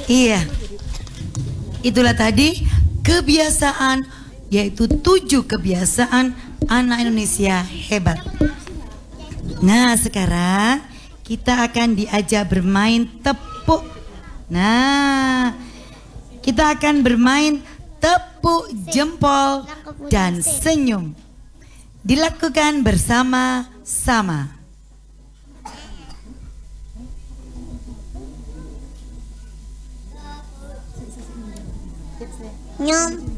Iya. Itulah tadi kebiasaan, yaitu 7 kebiasaan anak Indonesia hebat. Nah, sekarang kita akan diajak bermain tepuk. Nah, kita akan bermain tepuk jempol dan senyum. Dilakukan bersama-sama. Nyum.